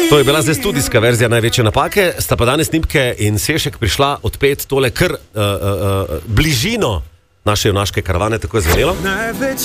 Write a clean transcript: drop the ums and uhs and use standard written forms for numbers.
To je bila zdaj studijska verzija Največje napake, sta pa danes Snipke in Sešek prišla odpet tole kar bližino naše junaške karavane, tako je zvenelo.